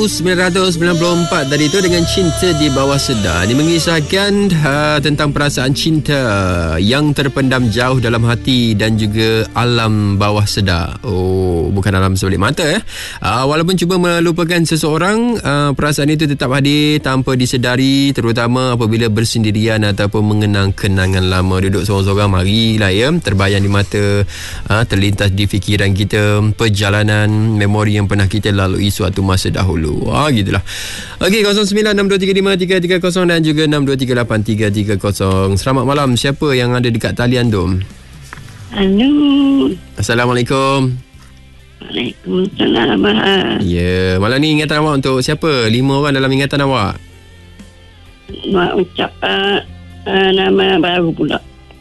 1994 tadi tu dengan Cinta di Bawah Sedar. Ini mengisahkan tentang perasaan cinta yang terpendam jauh dalam hati dan juga alam bawah sedar. Oh, bukan alam sebalik mata walaupun cuba melupakan seseorang, perasaan itu tetap hadir tanpa disedari, terutama apabila bersendirian ataupun mengenang kenangan lama. Duduk seorang-seorang, marilah terbayang di mata, terlintas di fikiran kita perjalanan memori yang pernah kita lalui suatu masa dahulu. Gitulah. Okey, 0962353330 dan juga 62383330. Selamat malam. Siapa yang ada dekat talian tu? Halo. Assalamualaikum. Waalaikumsalam. Ya, malam ni ingatan awak untuk siapa? 5 orang dalam ingatan awak. Nak ucap nama baru pula.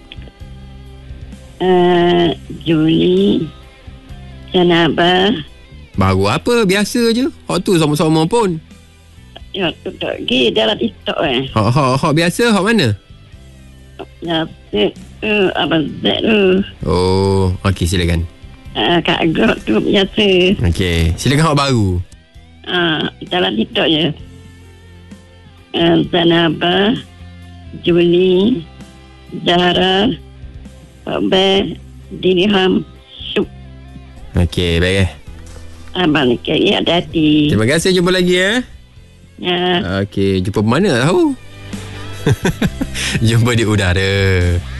Juli Janabah. Baru apa? Biasa je. Hak tu sama-sama pun. Ya, tu tak pergi dalam TikTok Hak biasa, hak mana? Ya, Abang Z tu. Oh, okey, silakan. Kak Agak tu biasa. Okey, silakan hak baru. Dalam TikTok je. Janabah, Juli, Zahra, Abang, Dirham, Syuk. Okey, baik. Abang kaya hati. Terima kasih, jumpa lagi Ya. Okey, jumpa mana tahu. Jumpa di udara.